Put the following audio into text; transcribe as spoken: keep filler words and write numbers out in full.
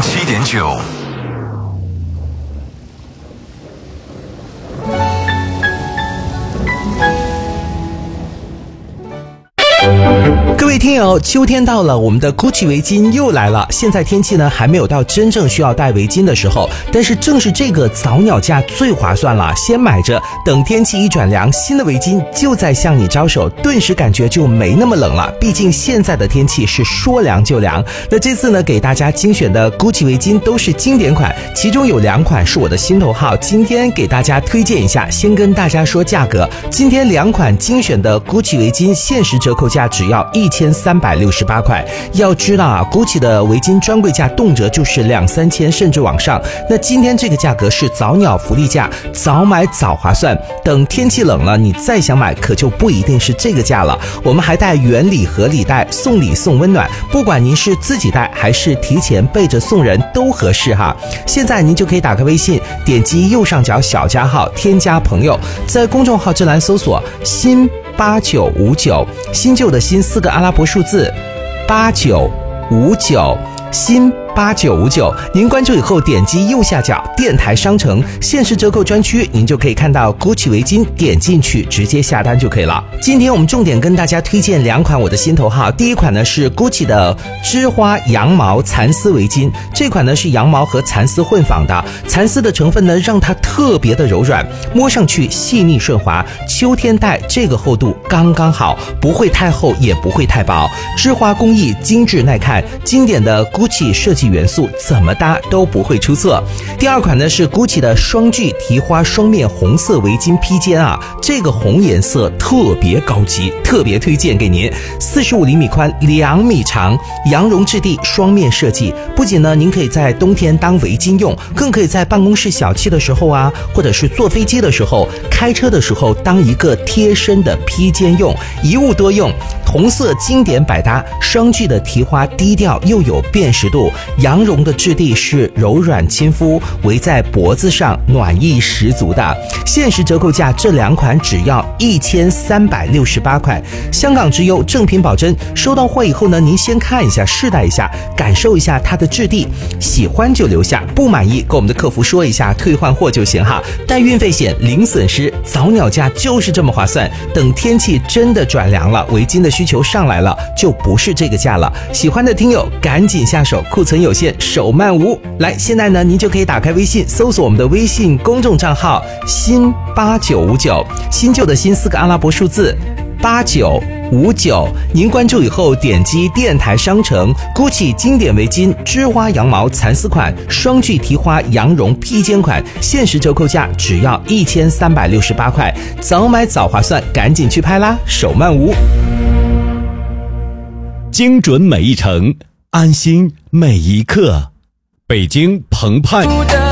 七点九。 各位听友，秋天到了，我们的 Gucci 围巾又来了。现在天气呢还没有到真正需要戴围巾的时候，但是正是这个早鸟价最划算了，先买着，等天气一转凉，新的围巾就在向你招手，顿时感觉就没那么冷了。毕竟现在的天气是说凉就凉。那这次呢，给大家精选的 Gucci 围巾都是经典款，其中有两款是我的心头号，今天给大家推荐一下。先跟大家说价格，今天两款精选的 Gucci 围巾限时折扣价只要一千三百六十八块。要知道啊 ，Gucci 的围巾专柜价动辄就是两三千甚至往上。那今天这个价格是早鸟福利价，早买早划算。等天气冷了，你再想买可就不一定是这个价了。我们还带原礼盒礼袋，送礼送温暖，不管您是自己带还是提前备着送人都合适哈。现在您就可以打开微信，点击右上角小加号，添加朋友，在公众号之栏搜索新八九五九，新旧的新四个阿拉伯数字八九五九，新八九五九，您关注以后点击右下角电台商城限时折扣专区，您就可以看到 Gucci 围巾，点进去直接下单就可以了。今天我们重点跟大家推荐两款我的心头号，第一款呢是 Gucci 的织花羊毛蚕丝围巾，这款呢是羊毛和蚕丝混纺的，蚕丝的成分呢让它特别的柔软，摸上去细腻顺滑，秋天戴这个厚度刚刚好，不会太厚也不会太薄，织花工艺精致耐看，经典的 Gucci 设计元素怎么搭都不会出错。第二款呢是 Gucci 的双聚提花双面红色围巾披肩啊，这个红颜色特别高级，特别推荐给您。四十五厘米宽，两米长，羊绒质地，双面设计。不仅呢您可以在冬天当围巾用，更可以在办公室小憩的时候啊，或者是坐飞机的时候，开车的时候当一个贴身的披肩用，一物多用。红色经典百搭，双聚的提花低调又有辨识度，羊绒的质地是柔软亲肤，围在脖子上暖意十足的。限时折扣价这两款只要一千三百六十八块，香港直邮，正品保真。收到货以后呢，您先看一下，试戴一下，感受一下它的质地，喜欢就留下，不满意跟我们的客服说一下，退换货就行哈。带运费险，零损失，早鸟价就是这么划算。等天气真的转凉了，围巾的需求上来了，就不是这个价了。喜欢的听友赶紧下手，库存有限，手慢无。来，现在呢您就可以打开微信，搜索我们的微信公众账号新八九五九，新旧的新四个阿拉伯数字八九五九，您关注以后点击电台商城 Gucci 经典围巾织花羊毛蚕丝款，双聚提花羊绒披肩款，限时折扣价只要一千三百六十八块，早买早划算，赶紧去拍啦，手慢无。 精准每一程，安心每一刻。北京澎湃。